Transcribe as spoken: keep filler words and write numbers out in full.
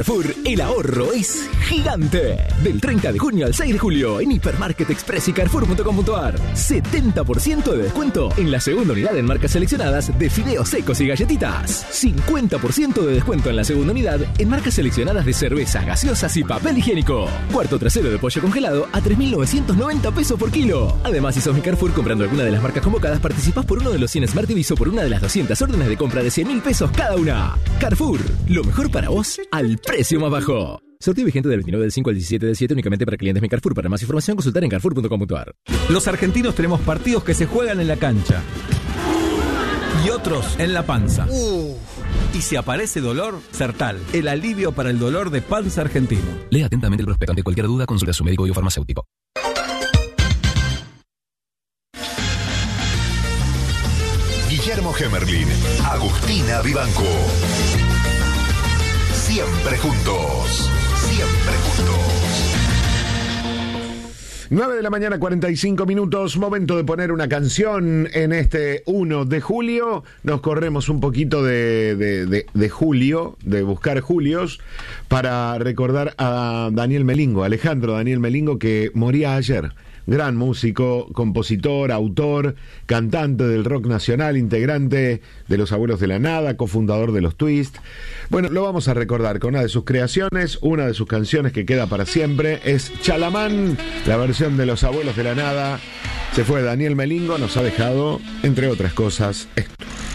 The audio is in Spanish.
Carrefour, el ahorro es gigante. Del treinta de junio al seis de julio en Hipermarket Express y Carrefour punto com punto ar. setenta por ciento de descuento en la segunda unidad en marcas seleccionadas de fideos secos y galletitas. cincuenta por ciento de descuento en la segunda unidad en marcas seleccionadas de cerveza, gaseosas y papel higiénico. Cuarto trasero de pollo congelado a tres mil novecientos noventa pesos por kilo. Además, si sos mi Carrefour comprando alguna de las marcas convocadas, participás por uno de los cien Smart T Vs o por una de las doscientas órdenes de compra de cien mil pesos cada una. Carrefour, lo mejor para vos al precio más bajo. Sorteo vigente del veintinueve del cinco al diecisiete del siete únicamente para clientes Mi Carrefour. Para más información, consultar en Carrefour punto com punto ar. Los argentinos tenemos partidos que se juegan en la cancha y otros en la panza. Uh. Y si aparece dolor, Sertal, el alivio para el dolor de panza argentino. Lea atentamente el prospecto. Ante cualquier duda, consulte a su médico y o farmacéutico. Guillermo Hemerlin, Agustina Vivanco. Siempre juntos, siempre juntos. nueve de la mañana, cuarenta y cinco minutos, momento de poner una canción en este uno de julio. Nos corremos un poquito de, de, de, de julio, de buscar julios, para recordar a Daniel Melingo, Alejandro Daniel Melingo, que moría ayer. Gran músico, compositor, autor, cantante del rock nacional, integrante de Los Abuelos de la Nada, cofundador de Los Twist. Bueno, lo vamos a recordar con una de sus creaciones, una de sus canciones que queda para siempre, es Chalamán, la versión de Los Abuelos de la Nada. Se fue Daniel Melingo, nos ha dejado, entre otras cosas, esto.